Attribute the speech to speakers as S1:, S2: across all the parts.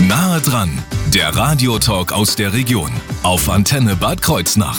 S1: Nahe dran, der Radiotalk aus der Region auf Antenne Bad Kreuznach.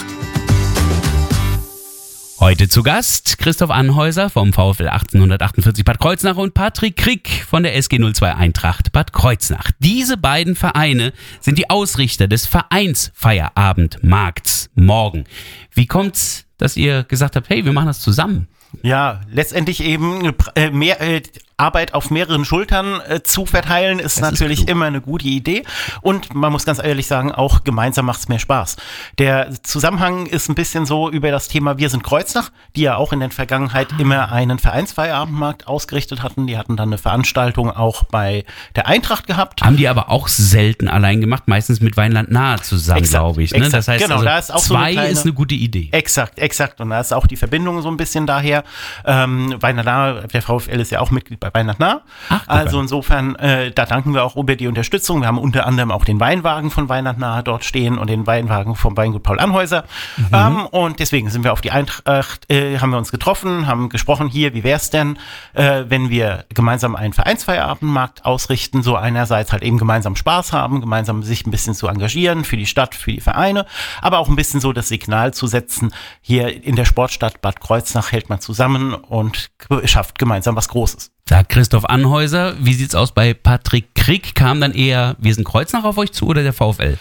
S2: Heute zu Gast Christoph Anhäuser vom VfL 1848 Bad Kreuznach und Patrick Krick von der SG 02 Eintracht Bad Kreuznach. Diese beiden Vereine sind die Ausrichter des Vereinsfeierabendmarkts morgen. Wie kommt's, dass ihr gesagt habt, hey, wir machen das zusammen?
S3: Ja, letztendlich eben mehr Arbeit auf mehreren Schultern zu verteilen, ist natürlich immer eine gute Idee. Und man muss ganz ehrlich sagen, auch gemeinsam macht es mehr Spaß. Der Zusammenhang ist ein bisschen so über das Thema Wir sind Kreuznach, die ja auch in der Vergangenheit immer einen Vereinsfeierabendmarkt ausgerichtet hatten. Die hatten dann eine Veranstaltung auch bei der Eintracht gehabt.
S2: Haben die aber auch selten allein gemacht, meistens mit Weinland Nahe zusammen, glaube ich. Ne?
S3: Exakt,
S2: das heißt,
S3: genau,
S2: also
S3: da ist auch
S2: zwei
S3: so
S2: ist eine gute Idee.
S3: Exakt. Und da ist auch die Verbindung so ein bisschen daher. Weinland Nahe, der VfL ist ja auch Mitglied bei Weinland Nahe. Also insofern, da danken wir auch über die Unterstützung. Wir haben unter anderem auch den Weinwagen von Weinland Nahe dort stehen und den Weinwagen vom Weingut Paul Anhäuser. Und deswegen sind wir auf die Eintracht, haben wir uns getroffen, haben gesprochen, hier, wie wäre es denn, wenn wir gemeinsam einen Vereinsfeierabendmarkt ausrichten, so einerseits halt eben gemeinsam Spaß haben, gemeinsam sich ein bisschen zu engagieren für die Stadt, für die Vereine, aber auch ein bisschen so das Signal zu setzen, hier in der Sportstadt Bad Kreuznach hält man zusammen und schafft gemeinsam was Großes.
S2: Sagt Christoph Anhäuser. Wie sieht's aus bei Patrick Krick? Kam dann eher Wir sind Kreuznach auf euch zu oder der VfL?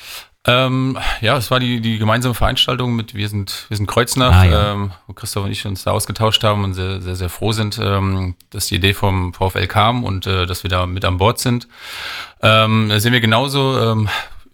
S4: Ja, es war die gemeinsame Veranstaltung mit Wir sind Kreuznach, wo Christoph und ich uns da ausgetauscht haben und sehr, sehr, sehr froh sind, dass die Idee vom VfL kam und dass wir da mit an Bord sind. Da sehen wir genauso,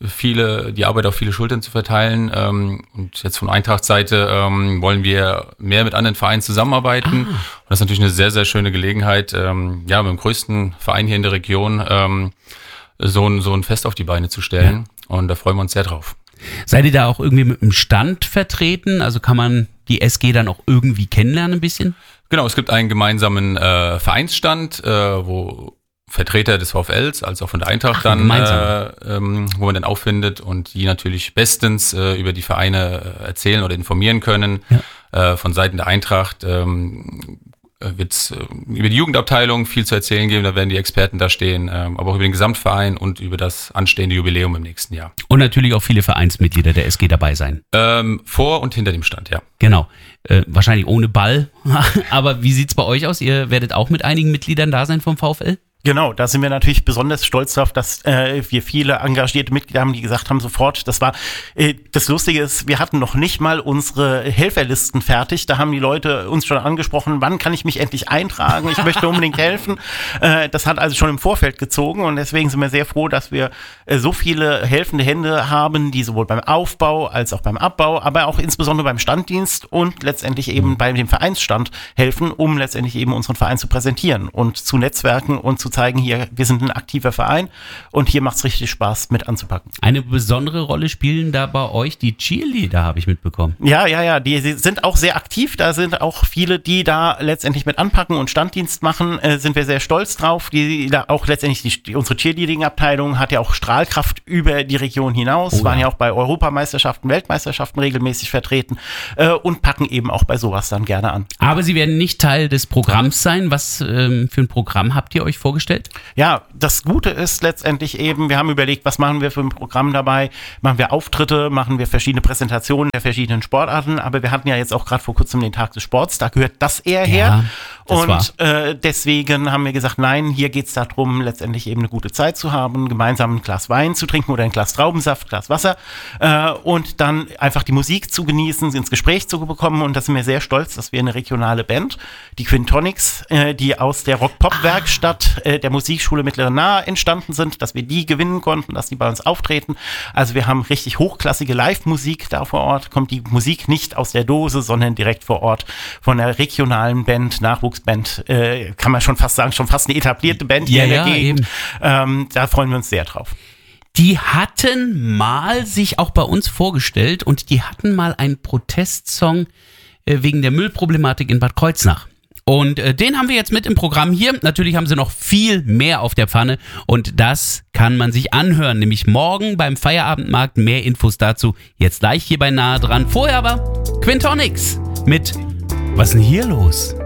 S4: die Arbeit auf viele Schultern zu verteilen. Und jetzt von Eintracht-Seite wollen wir mehr mit anderen Vereinen zusammenarbeiten. Und das ist natürlich eine sehr, sehr schöne Gelegenheit, mit dem größten Verein hier in der Region so ein Fest auf die Beine zu stellen. Ja. Und da freuen wir uns sehr drauf.
S2: Seid ihr da auch irgendwie mit dem Stand vertreten? Also kann man die SG dann auch irgendwie kennenlernen ein bisschen?
S4: Genau, es gibt einen gemeinsamen Vereinsstand, wo Vertreter des VfLs, als auch von der Eintracht wo man dann auffindet und die natürlich bestens über die Vereine erzählen oder informieren können. Ja. Von Seiten der Eintracht wird es über die Jugendabteilung viel zu erzählen geben, da werden die Experten da stehen, aber auch über den Gesamtverein und über das anstehende Jubiläum im nächsten Jahr.
S2: Und natürlich auch viele Vereinsmitglieder der SG dabei sein.
S4: Vor und hinter dem Stand, ja.
S2: Genau. Wahrscheinlich ohne Ball, aber wie sieht's bei euch aus? Ihr werdet auch mit einigen Mitgliedern da sein vom VfL?
S3: Genau, da sind wir natürlich besonders stolz drauf, dass wir viele engagierte Mitglieder haben, die gesagt haben, sofort, das Lustige ist, wir hatten noch nicht mal unsere Helferlisten fertig, da haben die Leute uns schon angesprochen, wann kann ich mich endlich eintragen, ich möchte unbedingt helfen. Das hat also schon im Vorfeld gezogen und deswegen sind wir sehr froh, dass wir so viele helfende Hände haben, die sowohl beim Aufbau als auch beim Abbau, aber auch insbesondere beim Standdienst und letztendlich eben bei dem Vereinsstand helfen, um letztendlich eben unseren Verein zu präsentieren und zu netzwerken und zu zeigen, hier, wir sind ein aktiver Verein und hier macht es richtig Spaß, mit anzupacken.
S2: Eine besondere Rolle spielen da bei euch die Cheerleader, habe ich mitbekommen.
S3: Ja, die sind auch sehr aktiv, da sind auch viele, die da letztendlich mit anpacken und Standdienst machen, sind wir sehr stolz drauf, die da auch letztendlich, unsere Cheerleading-Abteilung hat ja auch Strahlkraft über die Region hinaus, waren ja auch bei Europameisterschaften, Weltmeisterschaften regelmäßig vertreten und packen eben auch bei sowas dann gerne an.
S2: Aber sie werden nicht Teil des Programms sein. Was für ein Programm habt ihr euch vorgestellt?
S3: Ja, das Gute ist letztendlich eben, wir haben überlegt, was machen wir für ein Programm dabei? Machen wir Auftritte, machen wir verschiedene Präsentationen der verschiedenen Sportarten, aber wir hatten ja jetzt auch gerade vor kurzem den Tag des Sports, da gehört das eher her. Und deswegen haben wir gesagt, nein, hier geht es darum, letztendlich eben eine gute Zeit zu haben, gemeinsam ein Glas Wein zu trinken oder ein Glas Traubensaft, Glas Wasser und dann einfach die Musik zu genießen, ins Gespräch zu bekommen und da sind wir sehr stolz, dass wir eine regionale Band, die Quintonics, die aus der Rock-Pop-Werkstatt der Musikschule Mittlere Nahe entstanden sind, dass wir die gewinnen konnten, dass die bei uns auftreten. Also wir haben richtig hochklassige Live-Musik da vor Ort, kommt die Musik nicht aus der Dose, sondern direkt vor Ort von der regionalen Band, Nachwuchsband, kann man schon fast sagen, schon fast eine etablierte Band hier in der Gegend. Da freuen wir uns sehr drauf.
S2: Die hatten mal sich auch bei uns vorgestellt und die hatten mal einen Protestsong wegen der Müllproblematik in Bad Kreuznach. Und den haben wir jetzt mit im Programm hier. Natürlich haben sie noch viel mehr auf der Pfanne und das kann man sich anhören, nämlich morgen beim Feierabendmarkt. Mehr Infos dazu jetzt gleich hier bei Nahe dran. Vorher aber Quintonics mit Was ist denn hier los?